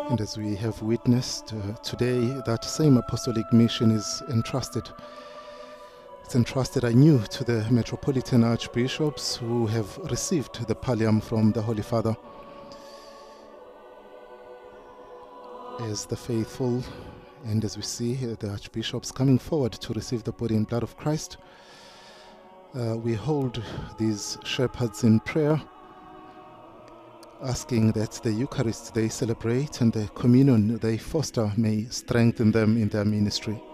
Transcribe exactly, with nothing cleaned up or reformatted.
And as we have witnessed uh, today, that same apostolic mission is entrusted. It's entrusted anew to the metropolitan archbishops who have received the pallium from the Holy Father. As the faithful, and as we see uh, the archbishops coming forward to receive the body and blood of Christ, uh, we hold these shepherds in prayer, asking that the Eucharist they celebrate and the communion they foster may strengthen them in their ministry.